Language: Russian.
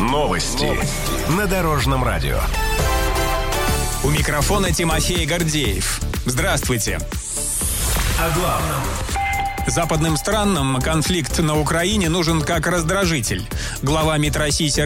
Новости на Дорожном радио. У микрофона Тимофей Гордеев. Здравствуйте. О главном. Западным странам конфликт на Украине нужен как раздражитель. Глава МИД России